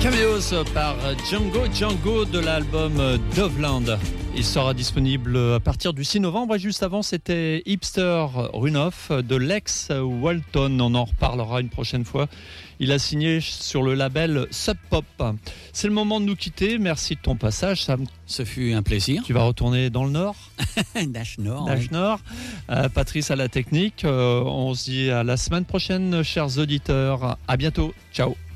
Cameos par Django de l'album Doveland. Il sera disponible à partir du 6 novembre. Et juste avant, c'était Hipster Runoff de Lex Walton. On en reparlera une prochaine fois. Il a signé sur le label Sub Pop. C'est le moment de nous quitter. Merci de ton passage, Sam. Ce fut un plaisir. Tu vas retourner dans le Nord. Dash Nord. Dash Nord. Patrice à la technique. On se dit à la semaine prochaine, chers auditeurs. À bientôt. Ciao.